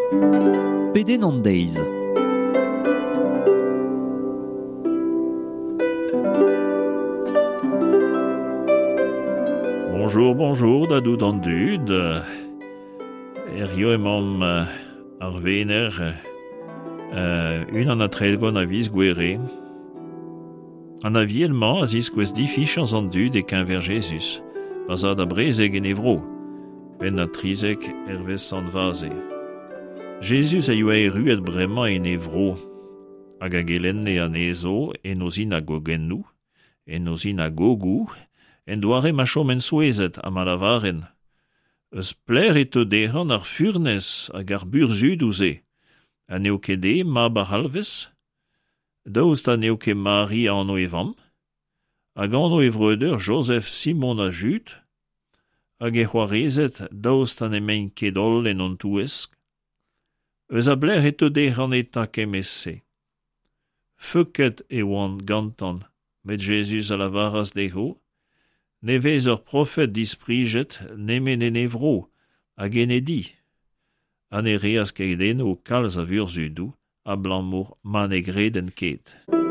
Peden an deiz. Bonjour, da dout an dud. Rio emañ ar vener, un an a trelgon a viz gwere. An a vielman a ziz kwez difichans an dud e keñver Jesus. Bazad a brezeg en evro, ben a trizek ervez an vaze. Jesus a yoa eruet bremañ en evro, hag a gelenne an ezo en o zinagogennou, en o zinagogou, en doare ma chom en souezet a malavaren. Eus pler eto deran ar furnez hag ar burzud ouze. A neo kede ma baralvez, daoust a neo ke Marie an o evam, hag an o evreuder Joseph Simon a Jud, hag e c'hoarezet daoust an emein kedol en an touesk. Eus a bler eto deran eta kemesse. Feuket e oan gantan, met Jesus a la varas deho, nevez ur profet disprijet nemen en evro, hag en edi. An e reas ket eno kalz a vurzudou, a blanmour manegred en ket.